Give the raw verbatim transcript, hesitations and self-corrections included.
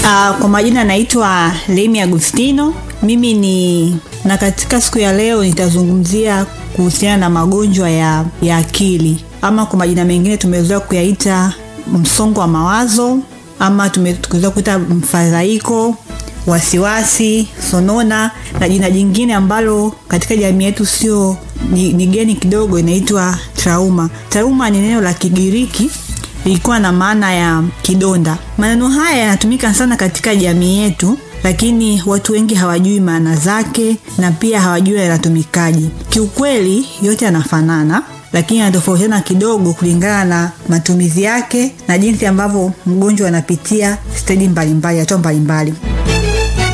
Uh, kwa majina naitwa Lemi Agustino. Mimi ni na katika siku ya leo nitazungumzia kuhusiana na magonjwa ya ya akili, ama kwa majina mengine tumezoea kuyaita msongo wa mawazo, ama tumezoea kuita mfadhaiko, wasiwasi, sonona, na jina jingine ambalo katika jamii yetu sio ni, ni geni kidogo, inaitwa trauma. Trauma ni neno la Kigiriki, ilikuwa na maana ya kidonda. Maneno haya yanatumika sana katika jamii yetu, lakini watu wengi hawajui maana zake na pia hawajui yanatumikaje. Kiukweli yote yanafanana, lakini yanatofautiana kidogo kulingana na matumizi yake na jinsi ambavyo mgonjwa anapitia stage mbalimbali, hatua mbalimbali.